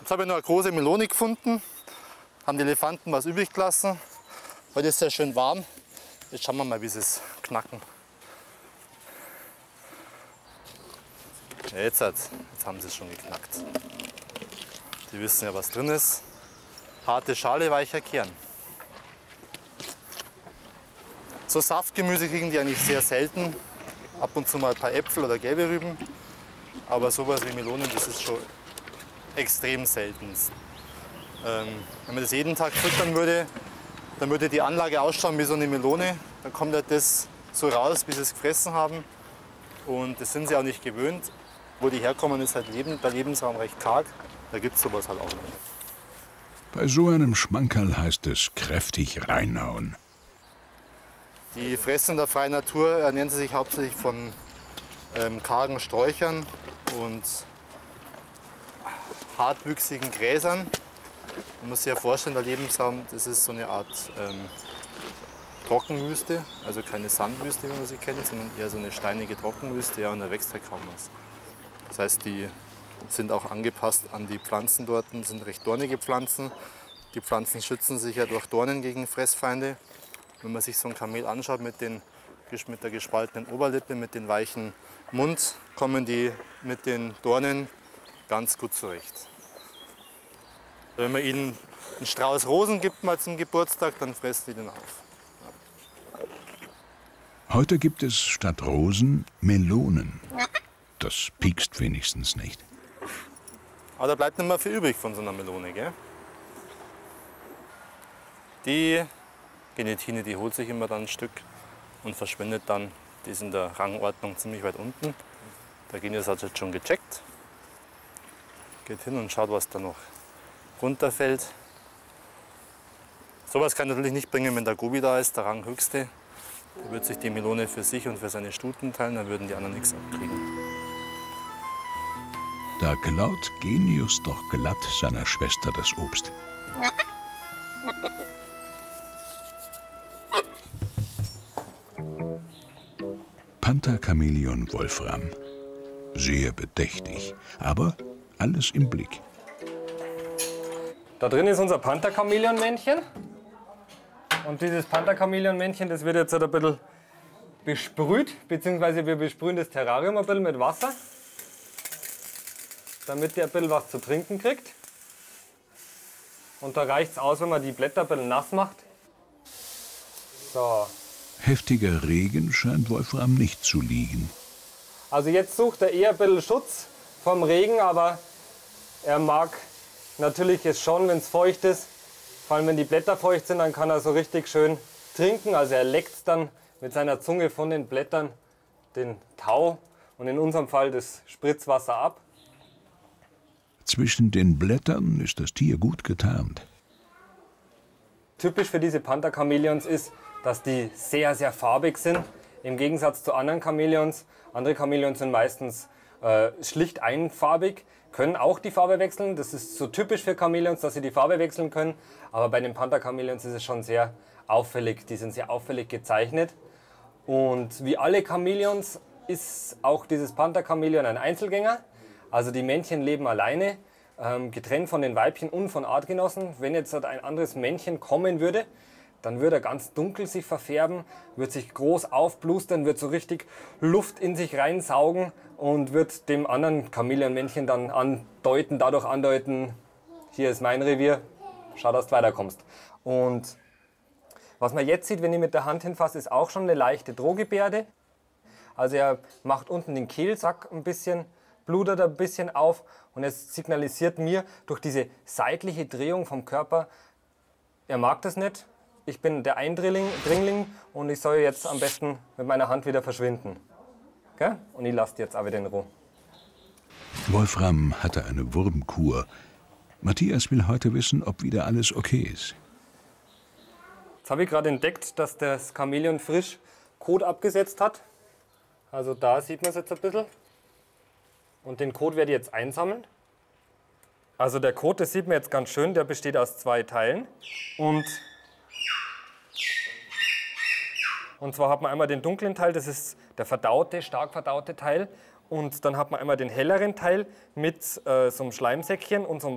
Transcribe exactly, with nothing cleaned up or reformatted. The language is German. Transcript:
Jetzt habe ich noch eine große Melone gefunden. Haben die Elefanten was übrig gelassen. Heute ist es sehr schön warm. Jetzt schauen wir mal, wie sie es knacken. Ja, jetzt, jetzt haben sie es schon geknackt. Die wissen ja, was drin ist. Harte Schale, weicher Kern. So Saftgemüse kriegen die eigentlich sehr selten. Ab und zu mal ein paar Äpfel oder gelbe Rüben. Aber sowas wie Melonen, das ist schon extrem selten. Ähm, wenn man das jeden Tag füttern würde, dann würde die Anlage ausschauen wie so eine Melone. Dann kommt halt das so raus, bis sie es gefressen haben. Und das sind sie auch nicht gewöhnt. Wo die herkommen, ist halt Leben, der Lebensraum recht karg. Da gibt es sowas halt auch nicht. Bei so einem Schmankerl heißt es kräftig reinhauen. Die fressen in der freien Natur, ernähren sie sich hauptsächlich von ähm, kargen Sträuchern und hartwüchsigen Gräsern. Man muss sich ja vorstellen, der Lebensraum, das ist so eine Art ähm, Trockenwüste, also keine Sandwüste, wie man sie kennt, sondern eher so eine steinige Trockenwüste, ja, und da wächst halt kaum was. Das heißt, die sind auch angepasst an die Pflanzen dort, das sind recht dornige Pflanzen. Die Pflanzen schützen sich ja durch Dornen gegen Fressfeinde. Wenn man sich so ein Kamel anschaut mit, den, mit der gespaltenen Oberlippe, mit dem weichen Mund, kommen die mit den Dornen ganz gut zurecht. Wenn man ihnen einen Strauß Rosen gibt mal zum Geburtstag, dann fressen die den auf. Heute gibt es statt Rosen Melonen. Das piekst wenigstens nicht. Aber da bleibt nicht mehr viel übrig von so einer Melone, gell? Die Genetine, die holt sich immer dann ein Stück und verschwindet dann. Die ist in der Rangordnung ziemlich weit unten. Der Genius hat jetzt schon gecheckt. Geht hin und schaut, was da noch runterfällt. Sowas kann natürlich nicht bringen, wenn der Gobi da ist, der Ranghöchste. Der wird sich die Melone für sich und für seine Stuten teilen, dann würden die anderen nichts abkriegen. Da klaut Genius doch glatt seiner Schwester das Obst. Panther-Chamäleon Wolfram. Sehr bedächtig, aber alles im Blick. Da drin ist unser Panther-Chamäleon-Männchen. Und dieses Panther-Chamäleon-Männchen, das wird jetzt ein bisschen besprüht, beziehungsweise wir besprühen das Terrarium ein bisschen mit Wasser, damit der ein bisschen was zu trinken kriegt. Und da reicht es aus, wenn man die Blätter ein bisschen nass macht. So. Heftiger Regen scheint Wolfram nicht zu liegen. Also jetzt sucht er eher ein bisschen Schutz vom Regen, aber er mag natürlich es schon, wenn es feucht ist. Vor allem wenn die Blätter feucht sind, dann kann er so richtig schön trinken. Also er leckt dann mit seiner Zunge von den Blättern den Tau und in unserem Fall das Spritzwasser ab. Zwischen den Blättern ist das Tier gut getarnt. Typisch für diese Panther-Chamäleons ist, dass die sehr, sehr farbig sind. Im Gegensatz zu anderen Chamäleons. Andere Chamäleons sind meistens äh, schlicht einfarbig, können auch die Farbe wechseln. Das ist so typisch für Chamäleons, dass sie die Farbe wechseln können. Aber bei den Panther-Chamäleons ist es schon sehr auffällig. Die sind sehr auffällig gezeichnet. Und wie alle Chamäleons ist auch dieses Panther-Chamäleon ein Einzelgänger. Also die Männchen leben alleine, ähm, getrennt von den Weibchen und von Artgenossen. Wenn jetzt ein anderes Männchen kommen würde, dann würde er ganz dunkel sich verfärben, wird sich groß aufblustern, wird so richtig Luft in sich reinsaugen und wird dem anderen Chamäleonmännchen dann andeuten, dadurch andeuten, hier ist mein Revier, schau, dass du weiterkommst. Und was man jetzt sieht, wenn ich mit der Hand hinfasse, ist auch schon eine leichte Drohgebärde. Also er macht unten den Kehlsack ein bisschen, blutert ein bisschen auf und es signalisiert mir durch diese seitliche Drehung vom Körper, er mag das nicht. Ich bin der Eindringling und ich soll jetzt am besten mit meiner Hand wieder verschwinden. Okay? Und ich lasse die jetzt auch wieder in Ruhe. Wolfram hatte eine Wurmkur. Matthias will heute wissen, ob wieder alles okay ist. Jetzt habe ich gerade entdeckt, dass das Chamäleon frisch Kot abgesetzt hat. Also da sieht man es jetzt ein bisschen. Und den Kot werde ich jetzt einsammeln. Also der Kot, das sieht man jetzt ganz schön, der besteht aus zwei Teilen. Und Und zwar hat man einmal den dunklen Teil, das ist der verdaute, stark verdaute Teil. Und dann hat man einmal den helleren Teil mit äh, so einem Schleimsäckchen und so einem